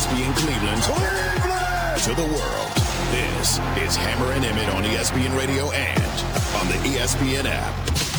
ESPN Cleveland to the world. This is Hammer and Emmett on ESPN Radio and on the ESPN app.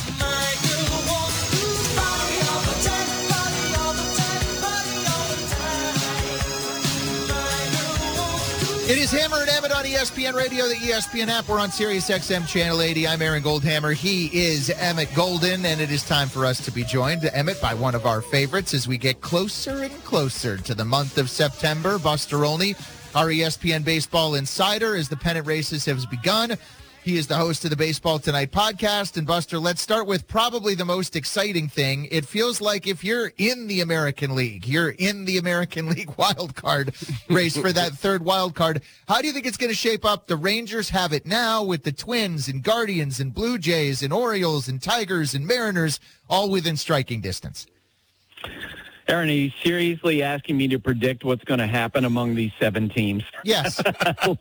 It is Hammer and Emmett on ESPN Radio, the ESPN app. We're on Sirius XM Channel 80. I'm Aaron Goldhammer. He is Emmett Golden, and it is time for us to be joined, Emmett, by one of our favorites as we get closer and closer to the month of September. Buster Olney, our ESPN baseball insider, as the pennant races have begun. He is the host of the Baseball Tonight podcast. And, Buster, let's start with probably the most exciting thing. It feels like if you're in the American League, you're in the American League wild card race for that third wild card. How do you think it's going to shape up? The Rangers have it now with the Twins and Guardians and Blue Jays and Orioles and Tigers and Mariners all within striking distance. Aaron, are you seriously asking me to predict what's going to happen among these 7 teams? Yes. Buster,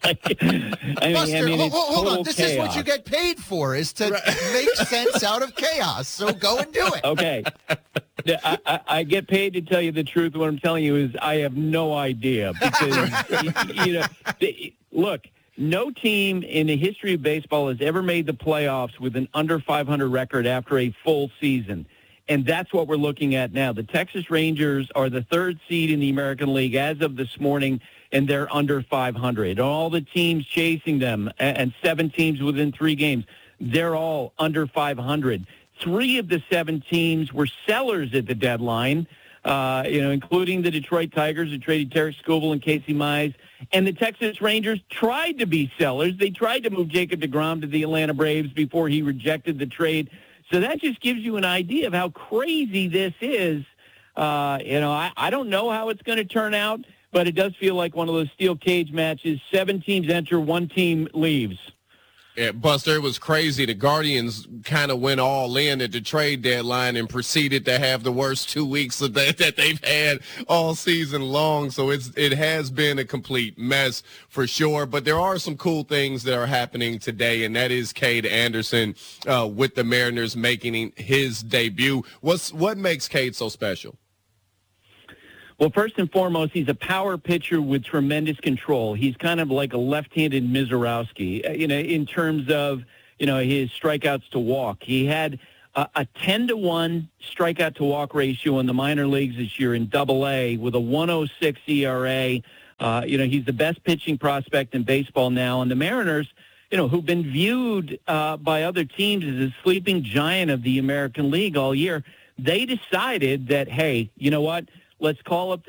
hold on. This chaos. is what you get paid for, is to make sense out of chaos. So go and do it. Okay. I get paid to tell you the truth. What I'm telling you is I have no idea. Because, look, no team in the history of baseball has ever made the playoffs with an under 500 record after a full season. And that's what we're looking at now. The Texas Rangers are the 3rd seed in the American League as of this morning, and they're under 500. All the teams chasing them, and 7 teams within 3 games, they're all under 500. 3 of the 7 teams were sellers at the deadline, including the Detroit Tigers, who traded Tarik Skubal and Casey Mize. And the Texas Rangers tried to be sellers. They tried to move Jacob deGrom to the Atlanta Braves before he rejected the trade. So that just gives you an idea of how crazy this is. I don't know how it's going to turn out, but it does feel like one of those steel cage matches. 7 teams enter, 1 team leaves. Yeah, Buster, it was crazy. The Guardians kind of went all in at the trade deadline and proceeded to have the worst 2 weeks that they've had all season long. So it has been a complete mess for sure. But there are some cool things that are happening today, and that is Cade Anderson with the Mariners making his debut. What makes Cade so special? Well, first and foremost, he's a power pitcher with tremendous control. He's kind of like a left-handed Mizorowski, in terms of, his strikeouts to walk. He had a 10-to-1 strikeout-to-walk ratio in the minor leagues this year in Double-A with a 1.06 ERA. He's the best pitching prospect in baseball now. And the Mariners, who've been viewed by other teams as a sleeping giant of the American League all year, they decided that, hey, you know what? Let's call up